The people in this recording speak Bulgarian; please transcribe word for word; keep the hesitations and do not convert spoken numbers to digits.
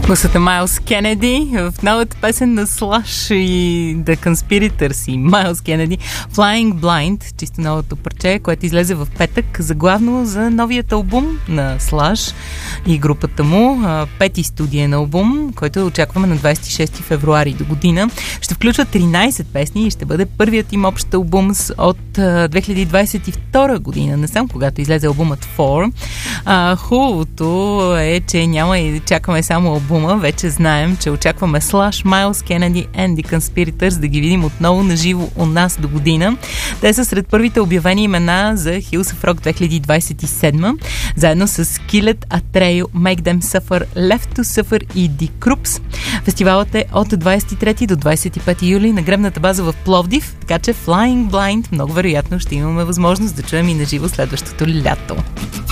Слушате Майлз Кенеди в новата песен на Slash и The Conspirators и Майлз Кенеди Flying Blind, чисто новото парче, което излезе в петък, заглавно за новият албум на Slash и групата му, пети студиен албум, който очакваме на двадесет и шести февруари до година. Ще включва тринадесет песни и ще бъде първият им общ албум от две хиляди двадесет и втора година, не съм когато излезе албумът Four. А, хубавото е, че няма и чакаме само албума, вече знаем, че очакваме Slash, Майлз Кенеди and The Conspirators да ги видим отново наживо у нас до година. Те са сред първите обявени имена за Hills of Rock две хиляди двадесет и седма, заедно с Skillet, Atreyu, Make Them Suffer, Left to Suffer и The Krupps. Фестивалът е от двадесет и трети до двадесет и пети юли на гребната база в Пловдив, така че Flying Blind много вероятно ще имаме възможност да чуем и наживо следващото лято.